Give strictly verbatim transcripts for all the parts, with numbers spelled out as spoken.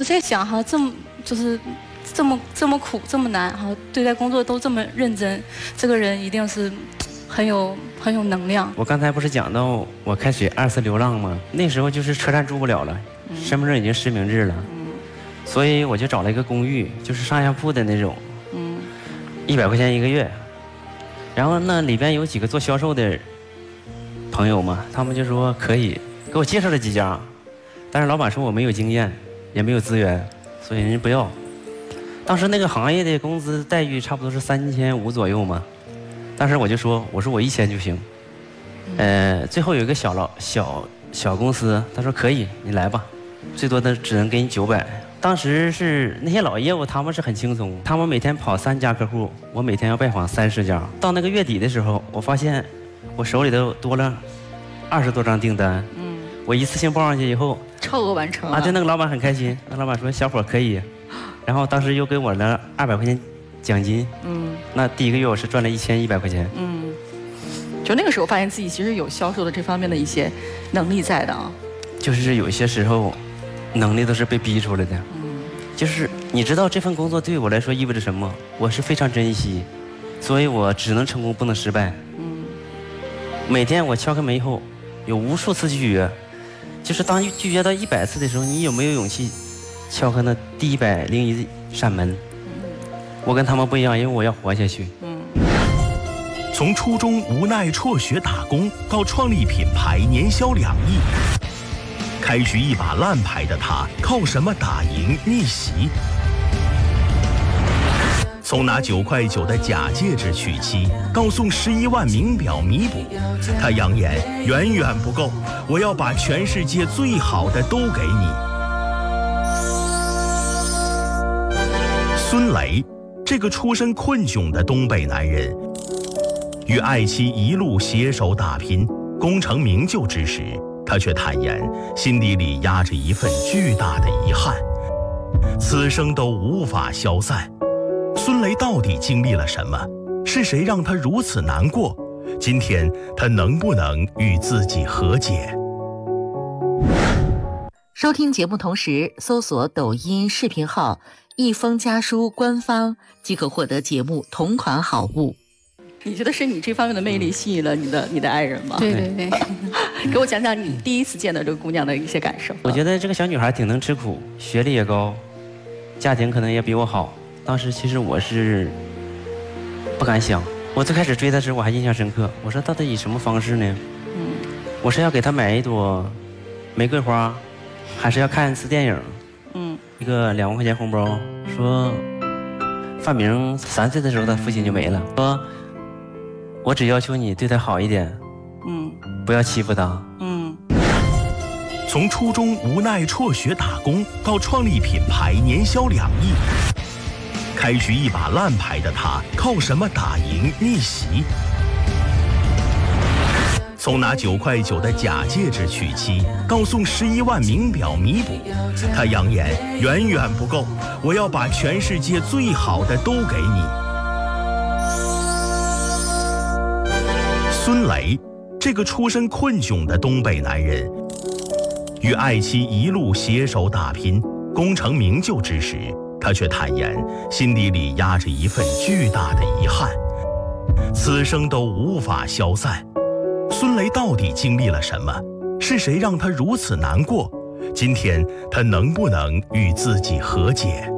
在想哈，这么就是这么这么苦这么难哈，对待工作都这么认真，这个人一定是很有很有能量。 我刚才不是讲到我开始二次流浪吗？那时候就是车站住不了了，嗯、身份证已经实名制了，嗯、所以我就找了一个公寓，就是上下铺的那种，嗯，一百块钱一个月。然后那里边有几个做销售的朋友嘛，他们就说可以，给我介绍了几家，但是老板说我没有经验，也没有资源，所以人家不要。当时那个行业的工资待遇差不多是三千五左右嘛，当时我就说，我说我一千就行。呃，最后有一个小老小小公司，他说可以，你来吧，最多的只能给你九百。当时是那些老业务，他们是很轻松，他们每天跑三家客户，我每天要拜访三十家。到那个月底的时候，我发现我手里头多了二十多张订单。嗯，我一次性报上去以后， 超额完成了啊！对，那个老板很开心，那老板说小伙可以，然后当时又给我了二百块钱奖金。嗯，那第一个月我是赚了一千一百块钱。 嗯，就那个时候发现自己其实有销售的这方面的一些能力在的啊。 就是有一些时候。能力都是被逼出来的，嗯，就是你知道这份工作对我来说意味着什么，我是非常珍惜，所以我只能成功不能失败，嗯，每天我敲开门以后，有无数次拒绝，就是当拒绝到一百次的时候，你有没有勇气敲开那第一百零一扇门？我跟他们不一样，因为我要活下去。嗯， 从初中无奈辍学打工到创立品牌，年销两亿。开局一把烂牌的他，靠什么打赢逆袭？从拿九块九的假戒指娶妻，到送十一万名表弥补，他扬言远远不够，我要把全世界最好的都给你。孙雷，这个出身困窘的东北男人，与爱妻一路携手打拼，功成名就之时。他却坦言，心底里压着一份巨大的遗憾，此生都无法消散。孙雷到底经历了什么？是谁让他如此难过？今天他能不能与自己和解？ 收听节目同时搜索抖音视频号“一封家书”官方，即可获得节目同款好物。 你觉得是你这方面的魅力吸引了你的你的爱人吗？ 对对对， 给我讲讲你第一次见到这个姑娘的一些感受。 我觉得这个小女孩挺能吃苦，学历也高，家庭可能也比我好。当时其实我是不敢想，我最开始追她时我还印象深刻。我说到底以什么方式呢？嗯，我是要给她买一朵玫瑰花，还是要看一次电影？嗯，一个两万块钱红包，说范明三岁的时候他父亲就没了，说。我只要求你对他好一点，嗯，不要欺负他，嗯。 从初中无奈辍学打工到创立品牌，年销两亿。开局一把烂牌的他，靠什么打赢逆袭？从拿九块九的假戒指娶妻，到送十一万名表弥补，他扬言远远不够，我要把全世界最好的都给你。孙雷，这个出身困窘的东北男人，与爱妻一路携手打拼，功成名就之时，他却坦言，心底里压着一份巨大的遗憾，此生都无法消散。孙雷到底经历了什么？是谁让他如此难过？今天他能不能与自己和解？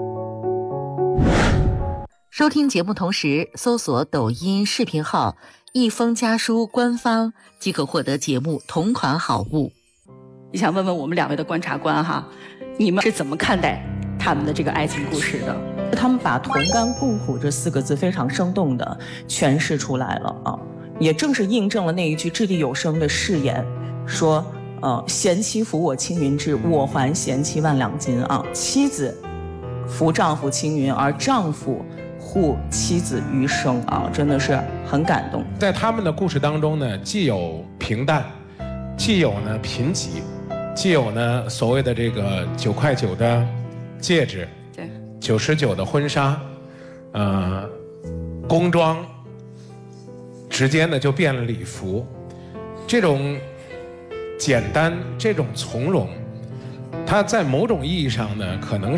收听节目同时搜索抖音视频号一封家书官方，即可获得节目同款好物。 你想问问我们两位的观察官哈，你们是怎么看待他们的这个爱情故事的？ 他们把同甘共苦这四个字非常生动地诠释出来了啊，也正是印证了那一句掷地有声的誓言，说呃，贤妻扶我青云志，我还贤妻万两金啊。妻子扶丈夫青云，而丈夫护妻子余生啊，真的是很感动。 在他们的故事当中呢，既有平淡，既有呢贫瘠，既有呢所谓的这个九块九的戒指，对，九十九的婚纱，呃，工装，直接呢就变了礼服，这种简单，这种从容，它在某种意义上呢，可能